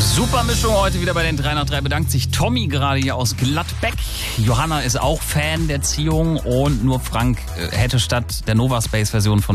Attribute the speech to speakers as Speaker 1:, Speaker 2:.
Speaker 1: Super Mischung heute wieder bei den 3 nach 3. Bedankt sich Tommy gerade hier aus Gladbeck. Johanna ist auch Fan der Ziehung und nur Frank hätte statt der Nova Space Version von